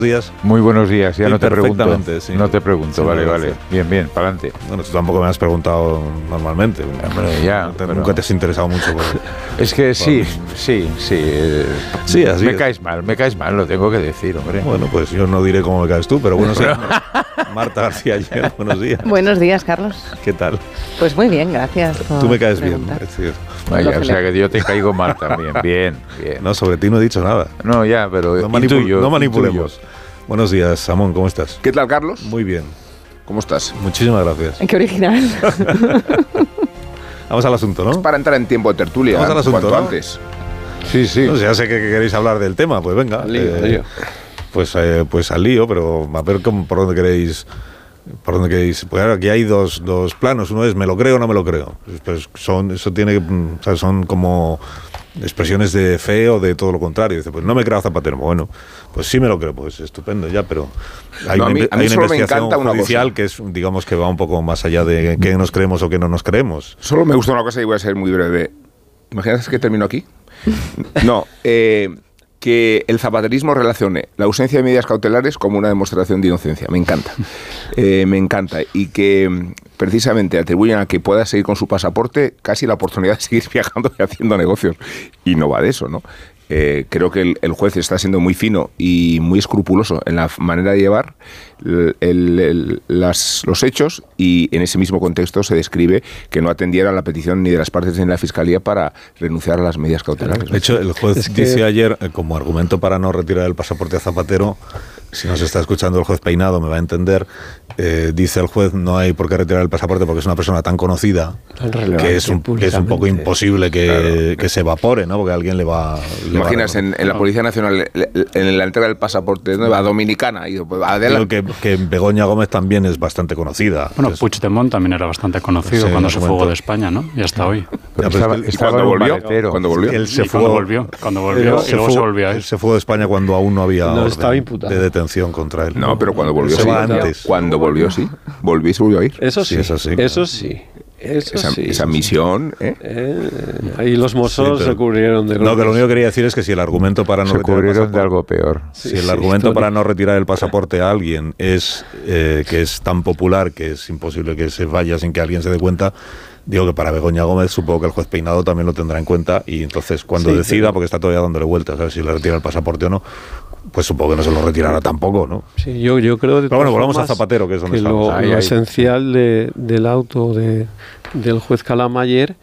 días. Muy buenos días, ya Sí, no te pregunto. sí. No te pregunto, Sí, vale, no, vale. sí. Bien, para adelante. Bueno, tú tampoco me has preguntado normalmente. Hombre, ya, pero... Nunca te has interesado mucho por... Es que sí. Sí, así me es. caes mal, lo tengo que decir, hombre. Bueno, pues yo no diré cómo me caes tú, pero bueno, sí. Marta García Ayer, buenos días. Buenos días, Carlos. ¿Qué tal? Pues muy bien, gracias. Tú me caes bien. preguntar. Es decir, Vaya, o sea que yo te caigo mal también. Bien. no, sobre ti no he dicho nada. No, ya, pero No manipulemos. Buenos días, Samón, ¿cómo estás? ¿Qué tal, Carlos? Muy bien. ¿Cómo estás? Muchísimas gracias. Qué original. Vamos al asunto, ¿no? Es para entrar en tiempo de tertulia. Vamos al asunto, cuanto ¿no? antes. Sí. No sé, ya sé que queréis hablar del tema, pues venga. Al lío. Pues al lío, pero a ver por dónde queréis. Pues ahora aquí hay dos planos. Uno es me lo creo o no me lo creo. Pues son como expresiones de fe o de todo lo contrario. Dice, pues no me creo a Zapatero. Bueno, pues sí me lo creo, pues estupendo ya, pero hay No, a mí una solo me investigación encanta una judicial cosa. que es, digamos, que va un poco más allá de qué nos creemos o qué no nos creemos. Solo me gusta una cosa y voy a ser muy breve. ¿Imaginas que termino aquí? No, que el zapaterismo relacione la ausencia de medidas cautelares como una demostración de inocencia. Me encanta. Me encanta. Y que precisamente atribuyen a que pueda seguir con su pasaporte casi la oportunidad de seguir viajando y haciendo negocios. Y no va de eso, ¿no? Creo que el juez está siendo muy fino y muy escrupuloso en la manera de llevar los hechos, y en ese mismo contexto se describe que no atendiera la petición ni de las partes ni de la Fiscalía para renunciar a las medidas cautelares. De hecho, el juez dice ayer, como argumento para no retirar el pasaporte a Zapatero, si nos está escuchando el juez Peinado me va a entender, dice el juez no hay por qué retirar el pasaporte porque es una persona tan conocida que es un poco imposible que se evapore, ¿no? Porque alguien le va... Imaginas en la Policía Nacional, en la entrega del pasaporte, ¿no? A Dominicana, y pues, adelante. Digo que Begoña Gómez también es bastante conocida. Bueno, Entonces, Puigdemont también era bastante conocido sí, cuando en se su fugó momento. de España, ¿no? Y hasta hoy. Pero ¿Y cuando volvió? ¿Cuando volvió? Él se Y cuando fugó, volvió, y luego se volvió a él ir. se fugó de España cuando aún no había No orden estaba imputado. de detención contra él. No, pero cuando volvió Se sí. va antes. Cuando volvió sí. Volvió y se volvió a ir. Eso sí, Sí, eso sí. eso sí. Eso sí. Esa misión, ¿eh? Ahí los mozos Sí, pero- se cubrieron de No, que lo glorias. único que quería decir es que si el argumento para no Se retirar el cubrieron de pasaporte- algo peor. Si el argumento histórico. para no retirar el pasaporte a alguien es que es tan popular que es imposible que se vaya sin que alguien se dé cuenta, digo que para Begoña Gómez supongo que el juez Peinado también lo tendrá en cuenta, y entonces cuando Sí, decida, pero- porque está todavía dándole vueltas a ver si le retira el pasaporte o no, pues supongo que no se lo retirará tampoco, ¿no? Sí, yo creo de Pero bueno, todas volvamos a formas Zapatero, que es donde que estamos. lo Ahí. esencial del auto del juez Calamayer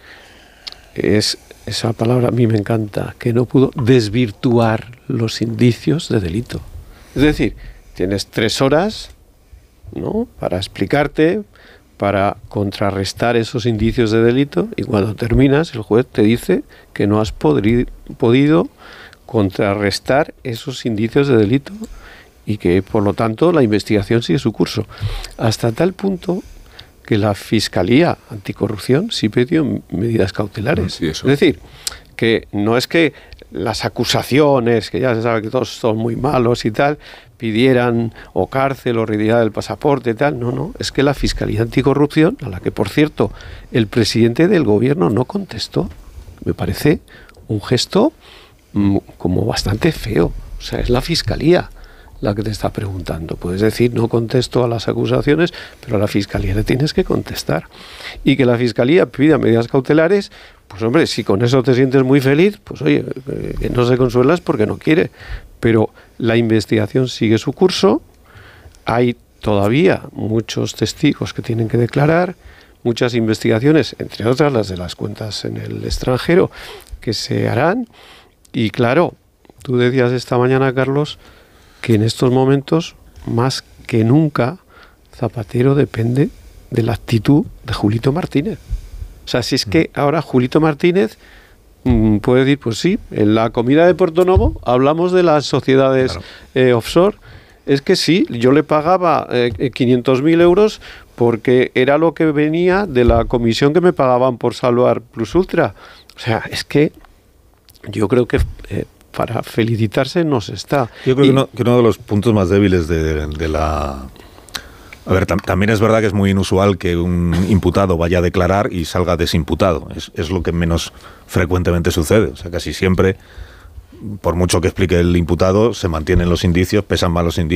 es esa palabra, a mí me encanta, que no pudo desvirtuar los indicios de delito. Es decir, tienes 3 horas, ¿no?, para explicarte, para contrarrestar esos indicios de delito, y cuando terminas el juez te dice que no has podido contrarrestar esos indicios de delito y que por lo tanto la investigación sigue su curso, hasta tal punto que la Fiscalía Anticorrupción sí pidió medidas cautelares. Sí, eso. Es decir, que no es que las acusaciones, que ya se sabe que todos son muy malos y tal, pidieran o cárcel o retirada del pasaporte y tal. No, es que la Fiscalía Anticorrupción, a la que por cierto el presidente del gobierno no contestó, me parece un gesto como bastante feo. O sea, es la Fiscalía la que te está preguntando. Puedes decir, no contesto a las acusaciones, pero a la Fiscalía le tienes que contestar. Y que la Fiscalía pida medidas cautelares, pues hombre, si con eso te sientes muy feliz, pues oye, que no se consuelas porque no quiere. Pero la investigación sigue su curso, hay todavía muchos testigos que tienen que declarar, muchas investigaciones, entre otras las de las cuentas en el extranjero, que se harán. Y claro, tú decías esta mañana, Carlos, que en estos momentos, más que nunca, Zapatero depende de la actitud de Julito Martínez. O sea, si es que ahora Julito Martínez puede decir, pues sí, en la comida de Puerto Novo hablamos de las sociedades offshore. Es que sí, yo le pagaba 500.000 euros porque era lo que venía de la comisión que me pagaban por salvar Plus Ultra. O sea, es que yo creo que para felicitarse no se está. Yo creo que uno de los puntos más débiles de la... A ver, también es verdad que es muy inusual que un imputado vaya a declarar y salga desimputado. Es lo que menos frecuentemente sucede. O sea, casi siempre, por mucho que explique el imputado, se mantienen los indicios, pesan más los indicios.